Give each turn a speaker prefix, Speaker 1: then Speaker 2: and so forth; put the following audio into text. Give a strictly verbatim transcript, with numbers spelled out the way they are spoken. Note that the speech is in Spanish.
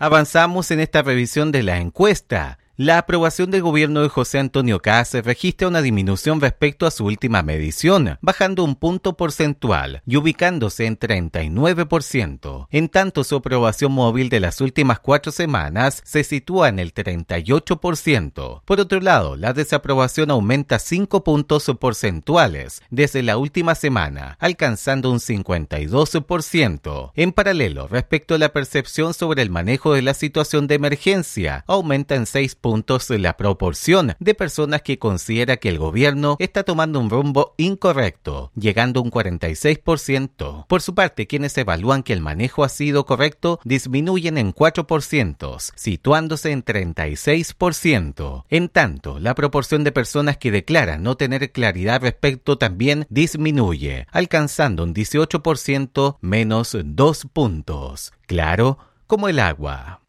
Speaker 1: Avanzamos en esta revisión de la encuesta. La aprobación del gobierno de José Antonio Kast registra una disminución respecto a su última medición, bajando un punto porcentual y ubicándose en treinta y nueve por ciento. En tanto, su aprobación móvil de las últimas cuatro semanas se sitúa en el treinta y ocho por ciento. Por otro lado, la desaprobación aumenta cinco puntos porcentuales desde la última semana, alcanzando un cincuenta y dos por ciento. En paralelo, respecto a la percepción sobre el manejo de la situación de emergencia, aumenta en seis puntos la proporción de personas que considera que el gobierno está tomando un rumbo incorrecto, llegando a un cuarenta y seis por ciento. Por su parte, quienes evalúan que el manejo ha sido correcto disminuyen en cuatro por ciento, situándose en treinta y seis por ciento. En tanto, la proporción de personas que declaran no tener claridad respecto también disminuye, alcanzando un dieciocho por ciento menos dos puntos. Claro como el agua.